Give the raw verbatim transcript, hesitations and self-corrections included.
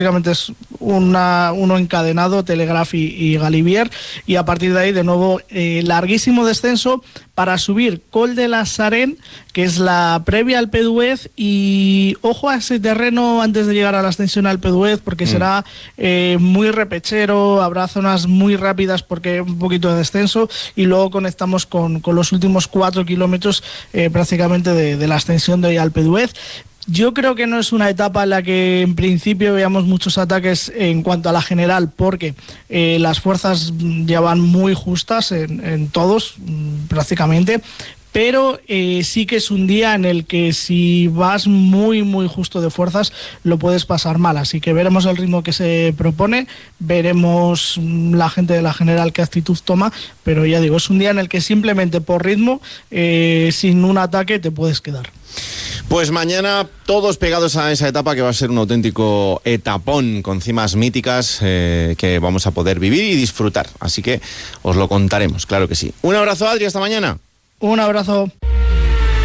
Básicamente es una, uno encadenado, Telegraph y, y Galibier, y a partir de ahí de nuevo eh, larguísimo descenso para subir Col de la Sarén, que es la previa al P d'Huez, y ojo a ese terreno antes de llegar a la ascensión al P d'Huez, porque mm. será eh, muy repechero, habrá zonas muy rápidas porque un poquito de descenso, y luego conectamos con, con los últimos cuatro kilómetros eh, prácticamente de, de la ascensión de ahí al P d'Huez. Yo creo que no es una etapa en la que en principio veamos muchos ataques en cuanto a la general, porque eh, las fuerzas ya van muy justas en, en todos prácticamente, pero eh, sí que es un día en el que si vas muy muy justo de fuerzas lo puedes pasar mal, así que veremos el ritmo que se propone, veremos la gente de la general qué actitud toma, pero ya digo, es un día en el que simplemente por ritmo, eh, sin un ataque te puedes quedar. Pues mañana todos pegados a esa etapa que va a ser un auténtico etapón con cimas míticas eh, que vamos a poder vivir y disfrutar. Así que os lo contaremos, claro que sí. Un abrazo, Adri, hasta mañana. Un abrazo.